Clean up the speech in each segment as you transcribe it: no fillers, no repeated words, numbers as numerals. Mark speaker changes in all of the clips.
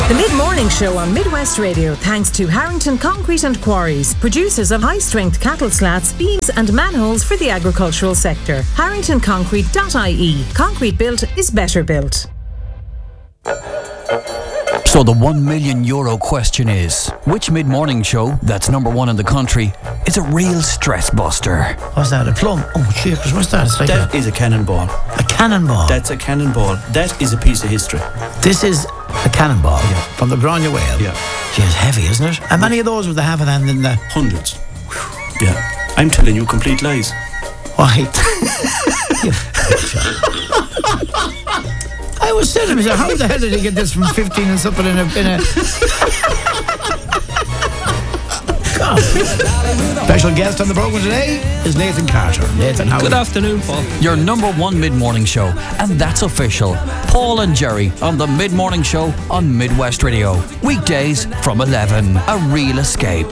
Speaker 1: The Mid-Morning Show on Midwest Radio, thanks to Harrington Concrete and Quarries, producers of high-strength cattle slats, beams and manholes for the agricultural sector. HarringtonConcrete.ie. Concrete built is better built.
Speaker 2: So the €1 million question is, which mid-morning show that's number one in the country is a real stress buster?
Speaker 3: What's that, a plum? Oh, checkers, what's that? It's like
Speaker 4: that is a cannonball.
Speaker 3: A cannonball?
Speaker 4: That's a cannonball. That is a piece of history.
Speaker 3: This is a cannonball,
Speaker 4: yeah,
Speaker 3: from the Grania Whale.
Speaker 4: Yeah.
Speaker 3: Gee, it's heavy, isn't it? And many of those with the half of them in the...
Speaker 4: Hundreds. Yeah. I'm telling you complete lies.
Speaker 3: Why? I was saying to myself, how the hell did he get this from 15 and something in a... God. Special guest on the program today is Nathan Carter. Nathan, how
Speaker 5: Good afternoon, Paul.
Speaker 2: Your number one mid-morning show, and that's official. Paul and Jerry on the mid-morning show on Midwest Radio. Weekdays from 11. A real escape.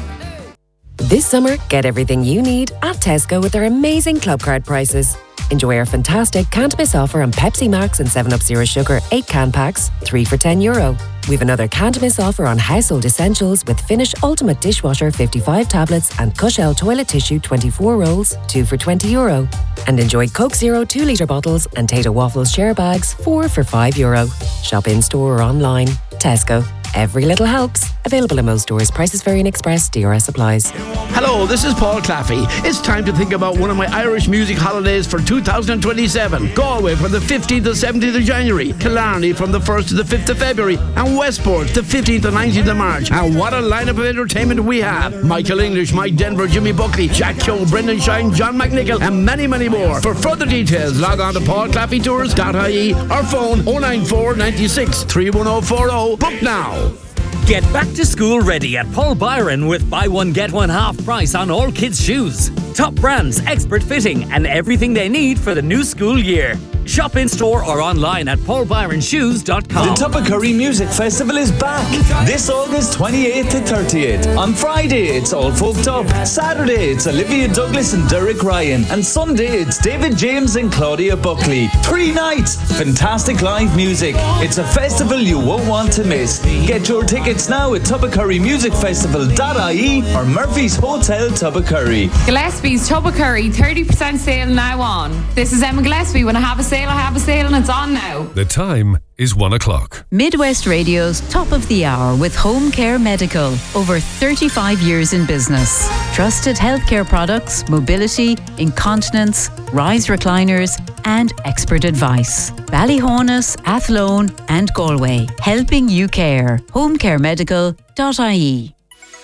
Speaker 6: This summer, get everything you need at Tesco with their amazing club card prices. Enjoy our fantastic can't miss offer on Pepsi Max and 7up Zero Sugar 8 can packs, 3 for €10. We've another can't miss offer on household essentials with Finish Ultimate Dishwasher 55 tablets and Cushell toilet tissue 24 rolls, 2 for €20. And enjoy Coke Zero 2 litre bottles and Tato Waffles share bags, 4 for €5. Shop in store or online. Tesco. Every little helps. Available in most stores. Prices vary in Express. DRS applies.
Speaker 3: Hello, this is Paul Claffey. It's time to think about one of my Irish music holidays for 2027. Galway from the 15th to 17th of January. Killarney from the 1st to the 5th of February. And Westport the 15th to 19th of March. And what a lineup of entertainment we have. Michael English, Mike Denver, Jimmy Buckley, Jack Keogh, Brendan Shine, John McNichol, and many, many more. For further details, log on to paulclaffeytours.ie or phone 094 96 31040. Book now.
Speaker 5: Get back to school ready at Paul Byron with buy one get one half price on all kids' shoes. Top brands, expert fitting, and everything they need for the new school year. Shop in store or online at paulbyronshoes.com.
Speaker 7: The Tubbercurry Music Festival is back this August 28th to 30th. On Friday, it's All Folked Up. Saturday, it's Olivia Douglas and Derek Ryan. And Sunday, it's David James and Claudia Buckley. 3 nights, fantastic live music. It's a festival you won't want to miss. Get your tickets now at tubbercurrymusicfestival.ie or Murphy's Hotel Tubbercurry.
Speaker 8: Gillespie's Tubbercurry 30% sale now on. This is Emma Gillespie. When I have a sale, and it's on now.
Speaker 9: The time is 1 o'clock.
Speaker 10: Midwest Radio's Top of the Hour with Home Care Medical. Over 35 years in business. Trusted healthcare products, mobility, incontinence, rise recliners, and expert advice. Ballyhonus, Athlone, and Galway. Helping you care. homecaremedical.ie.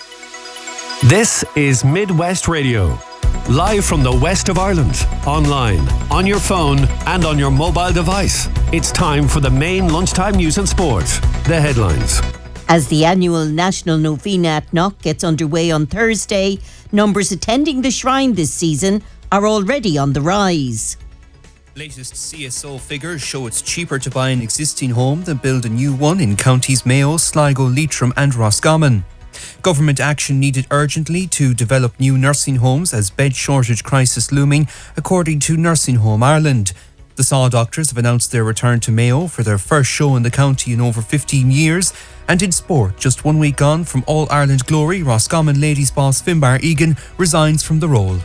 Speaker 9: This is Midwest Radio. Live from the west of Ireland, online, on your phone and on your mobile device. It's time for the main lunchtime news and sport. The headlines.
Speaker 11: As the annual National Novena at Knock gets underway on Thursday, numbers attending the shrine this season are already on the rise.
Speaker 12: Latest CSO figures show it's cheaper to buy an existing home than build a new one in counties Mayo, Sligo, Leitrim and Roscommon. Government action needed urgently to develop new nursing homes as bed shortage crisis looming, according to Nursing Home Ireland. The SAW doctors have announced their return to Mayo for their first show in the county in over 15 years. And in sport, just 1 week on from All Ireland glory, Roscommon ladies boss Finbar Egan resigns from the role.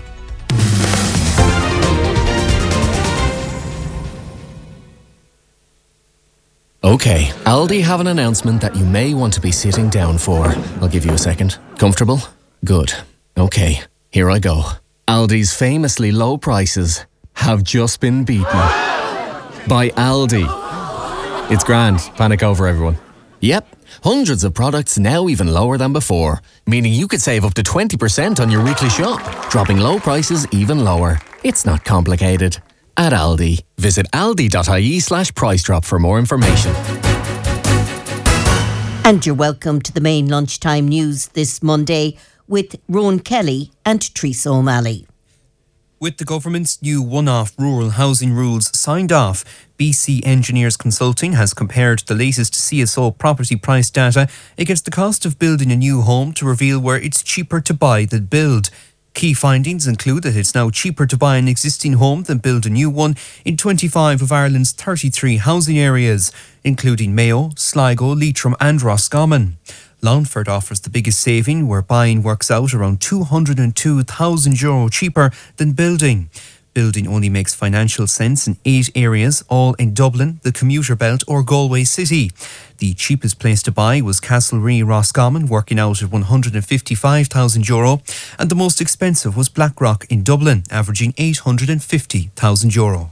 Speaker 13: Okay, Aldi have an announcement that you may want to be sitting down for. I'll give you a second. Comfortable? Good. Okay, here I go. Aldi's famously low prices have just been beaten by Aldi. It's grand. Panic over, everyone. Yep, hundreds of products now even lower than before, meaning you could save up to 20% on your weekly shop, dropping low prices even lower. It's not complicated. At Aldi. Visit aldi.ie/price drop for more information.
Speaker 11: And you're welcome to the main lunchtime news this Monday with Rowan Kelly and Teresa O'Malley.
Speaker 12: With the government's new one-off rural housing rules signed off, BC Engineers Consulting has compared the latest CSO property price data against the cost of building a new home to reveal where it's cheaper to buy than build. Key findings include that it's now cheaper to buy an existing home than build a new one in 25 of Ireland's 33 housing areas, including Mayo, Sligo, Leitrim and Roscommon. Longford offers the biggest saving, where buying works out around €202,000 cheaper than building. Building only makes financial sense in 8 areas, all in Dublin, the commuter belt or Galway City. The cheapest place to buy was Castlereagh Roscommon, working out at €155,000, and the most expensive was Blackrock in Dublin, averaging €850,000.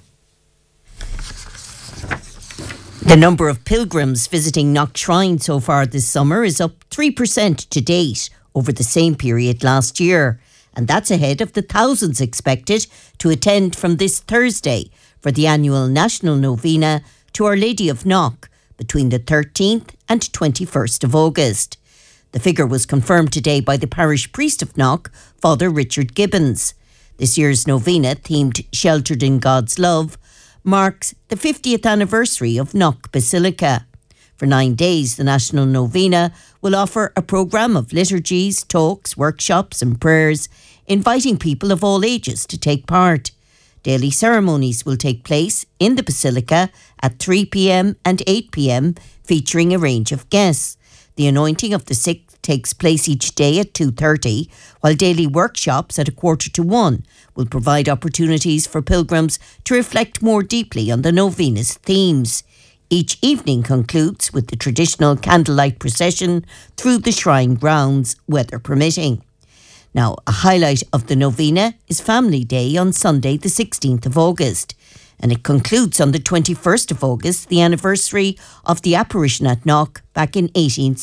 Speaker 11: The number of pilgrims visiting Knock Shrine so far this summer is up 3% to date over the same period last year. And that's ahead of the thousands expected to attend from this Thursday for the annual National Novena to Our Lady of Knock between the 13th and 21st of August. The figure was confirmed today by the parish priest of Knock, Father Richard Gibbons. This year's novena, themed Sheltered in God's Love, marks the 50th anniversary of Knock Basilica. For 9 days, the National Novena will offer a programme of liturgies, talks, workshops and prayers, inviting people of all ages to take part. Daily ceremonies will take place in the Basilica at 3 p.m. and 8 p.m, featuring a range of guests. The anointing of the sick takes place each day at 2:30, while daily workshops at 1:45 will provide opportunities for pilgrims to reflect more deeply on the novena's themes. Each evening concludes with the traditional candlelight procession through the shrine grounds, weather permitting. Now, a highlight of the novena is Family Day on Sunday, the 16th of August. And it concludes on the 21st of August, the anniversary of the apparition at Knock back in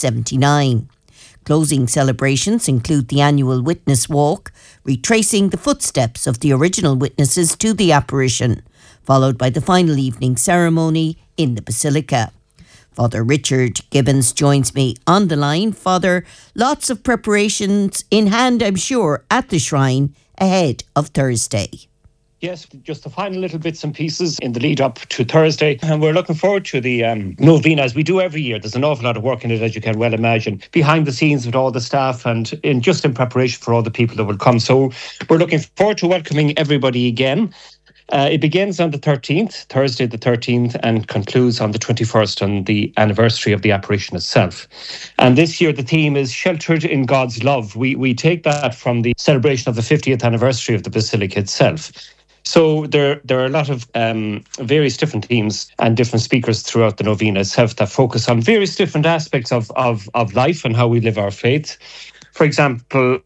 Speaker 11: 1879. Closing celebrations include the annual Witness Walk, retracing the footsteps of the original witnesses to the apparition, followed by the final evening ceremony in the Basilica. Father Richard Gibbons joins me on the line. Father, lots of preparations in hand, I'm sure, at the shrine ahead of Thursday.
Speaker 14: Yes, just the final little bits and pieces in the lead up to Thursday. And we're looking forward to the novena, as we do every year. There's an awful lot of work in it, as you can well imagine, behind the scenes with all the staff and in preparation for all the people that will come. So we're looking forward to welcoming everybody again. It begins on the 13th, Thursday the 13th, and concludes on the 21st, on the anniversary of the apparition itself. And this year the theme is Sheltered in God's Love. We take that from the celebration of the 50th anniversary of the Basilica itself. So there are a lot of various different themes and different speakers throughout the novena itself that focus on various different aspects of life and how we live our faith. For example,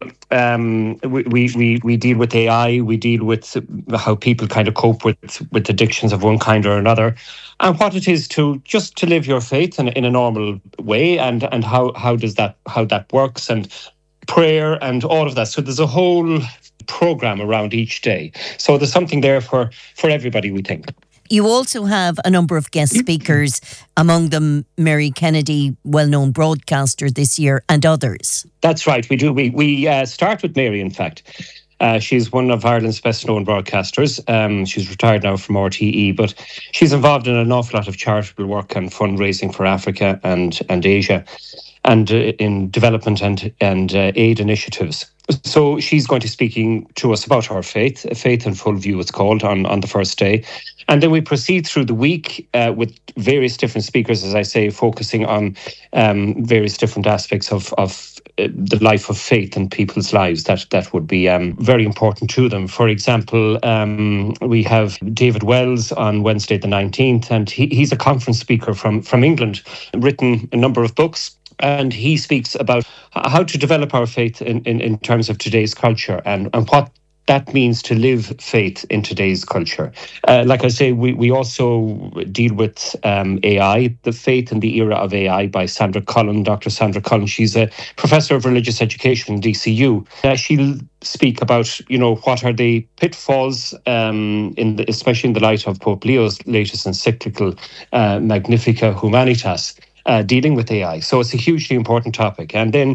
Speaker 14: we deal with AI, we deal with how people kind of cope with addictions of one kind or another, and what it is to live your faith in a normal way, and how that works, and prayer and all of that. So there's a whole program around each day. So there's something there for everybody, we think.
Speaker 11: You also have a number of guest speakers, among them Mary Kennedy, well-known broadcaster this year, and others.
Speaker 14: That's right, we do. We start with Mary, in fact. She's one of Ireland's best-known broadcasters. She's retired now from RTE, but she's involved in an awful lot of charitable work and fundraising for Africa and Asia, and in development and aid initiatives. So she's going to be speaking to us about her faith in full view, it's called, on the first day. And then we proceed through the week with various different speakers, as I say, focusing on various different aspects of the life of faith in people's lives that would be very important to them. For example, we have David Wells on Wednesday the 19th, and he's a conference speaker from England, written a number of books. And he speaks about how to develop our faith in terms of today's culture and what that means to live faith in today's culture. Like I say, we also deal with AI, the faith in the era of AI, by Sandra Cullen, Dr. Sandra Cullen. She's a professor of religious education in DCU. She'll speak about, what are the pitfalls, especially in the light of Pope Leo's latest encyclical, Magnificat Humanitas, dealing with AI. So it's a hugely important topic. And then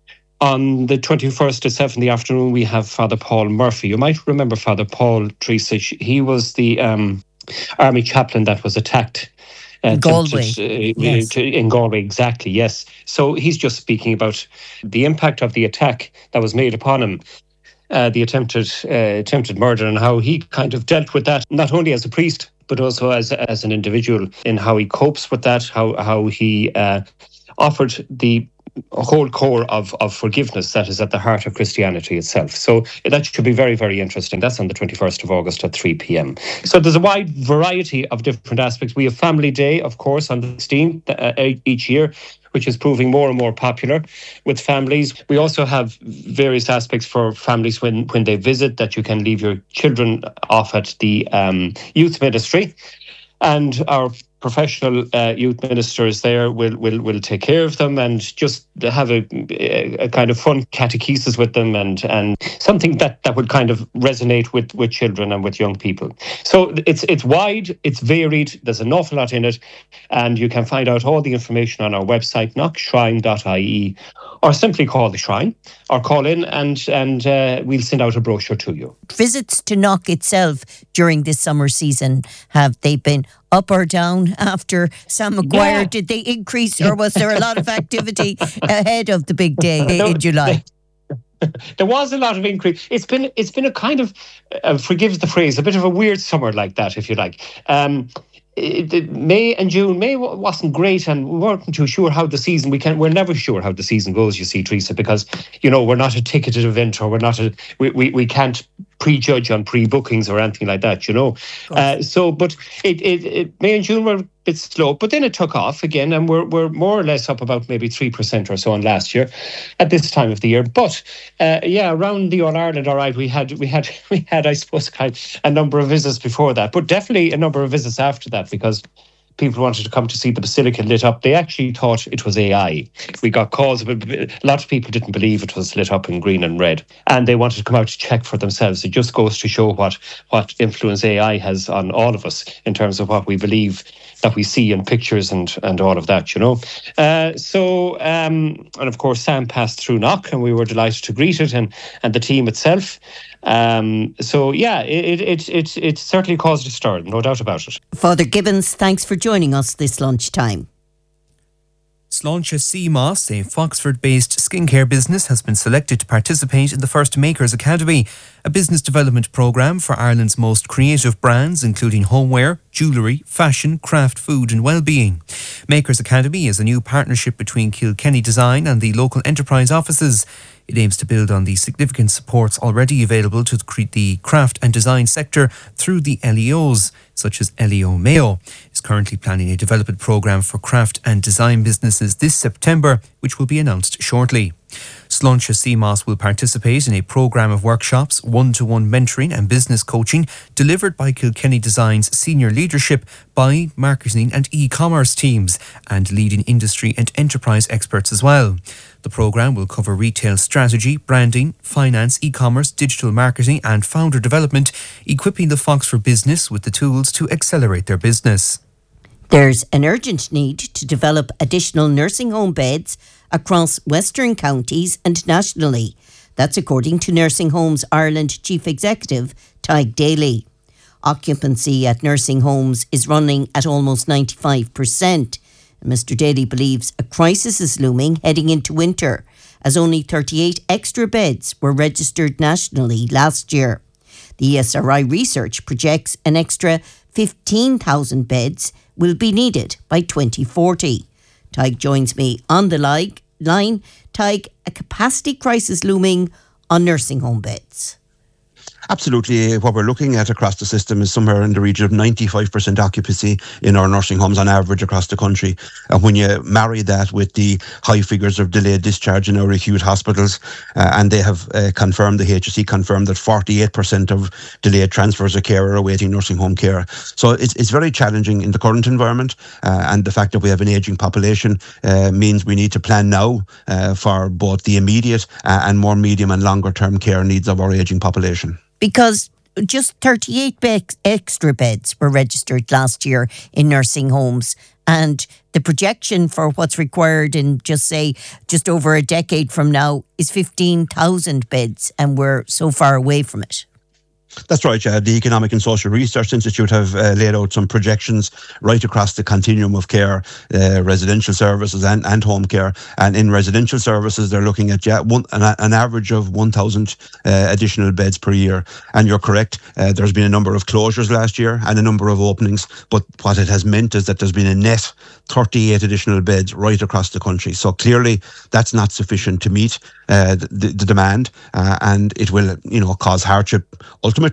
Speaker 14: on the 21st at 7 in the afternoon, we have Father Paul Murphy. You might remember Father Paul, Teresa. He was the army chaplain that was attacked.
Speaker 11: Galway.
Speaker 14: Yes. In Galway, exactly, yes. So he's just speaking about the impact of the attack that was made upon him. the attempted murder, and how he kind of dealt with that, not only as a priest, but also as an individual, in how he copes with that, how he offered the whole core of forgiveness that is at the heart of Christianity itself. So that should be very, very interesting. That's on the 21st of August at 3 p.m. So there's a wide variety of different aspects. We have Family Day, of course, on the 16th each year, which is proving more and more popular with families. We also have various aspects for families when they visit, that you can leave your children off at the youth ministry. And our professional youth ministers there will take care of them and just have a kind of fun catechesis with them, and something that would kind of resonate with children and with young people. So it's wide, it's varied, there's an awful lot in it, and you can find out all the information on our website, knockshrine.ie, or simply call the Shrine, or call in and we'll send out a brochure to you.
Speaker 11: Visits to Knock itself during this summer season, have they been up or down after Sam Maguire?
Speaker 14: Yeah.
Speaker 11: Did they increase, or was there a lot of activity ahead of the big day in July?
Speaker 14: There was a lot of increase. It's been a kind of, forgive the phrase, a bit of a weird summer like that, if you like. May and June. May wasn't great, and we weren't too sure how the season. We're never sure how the season goes. You see, Teresa, because we're not a ticketed event, or we can't prejudge on pre-bookings or anything like that. But May and June were a bit slow, but then it took off again, and we're more or less up about maybe 3% or so on last year at this time of the year. But around the All Ireland, all right, we had I suppose a number of visits before that, but definitely a number of visits after that, because people wanted to come to see the Basilica lit up. They actually thought it was AI. We got calls, but a lot of people didn't believe it was lit up in green and red, and they wanted to come out to check for themselves. It just goes to show what influence AI has on all of us in terms of what we believe that we see in pictures and all of that, and of course Sam passed through Knock, and we were delighted to greet it and the team itself. It certainly caused a stir, no doubt about it.
Speaker 11: Father Gibbons, thanks for joining us this lunchtime.
Speaker 12: Sláinte Seamoss, a Foxford-based skincare business, has been selected to participate in the first Makers Academy, a business development programme for Ireland's most creative brands, including homeware, jewellery, fashion, craft, food and well-being. Makers Academy is a new partnership between Kilkenny Design and the local enterprise offices. It aims to build on the significant supports already available to the craft and design sector through the LEOs, such as LEO Mayo. It's currently planning a development programme for craft and design businesses this September, which will be announced shortly. Sláinte Seamoss will participate in a programme of workshops, one-to-one mentoring and business coaching delivered by Kilkenny Design's senior leadership, buying, marketing and e-commerce teams, and leading industry and enterprise experts as well. The programme will cover retail strategy, branding, finance, e-commerce, digital marketing and founder development, equipping the Foxford business with the tools to accelerate their business.
Speaker 11: There's an urgent need to develop additional nursing home beds across Western counties and nationally. That's according to Nursing Homes Ireland Chief Executive Tig Daly. Occupancy at nursing homes is running at almost 95%. Mr. Daly believes a crisis is looming heading into winter, as only 38 extra beds were registered nationally last year. The ESRI research projects an extra 15,000 beds will be needed by 2040. Tig joins me on the line. Tig, a capacity crisis looming on nursing home beds.
Speaker 15: Absolutely. What we're looking at across the system is somewhere in the region of 95% occupancy in our nursing homes on average across the country. And when you marry that with the high figures of delayed discharge in our acute hospitals, and they have confirmed, the HSE confirmed that 48% of delayed transfers of care are awaiting nursing home care. So it's very challenging in the current environment, and the fact that we have an ageing population means we need to plan now for both the immediate and more medium and longer term care needs of our ageing population.
Speaker 11: Because just 38 extra beds were registered last year in nursing homes, and the projection for what's required in just over a decade from now is 15,000 beds, and we're so far away from it.
Speaker 15: That's right, yeah. The Economic and Social Research Institute have laid out some projections right across the continuum of care, residential services and home care. And in residential services, they're looking at an average of 1,000 additional beds per year. And you're correct, there's been a number of closures last year and a number of openings. But what it has meant is that there's been a net 38 additional beds right across the country. So clearly, that's not sufficient to meet the demand, and it will, cause hardship ultimately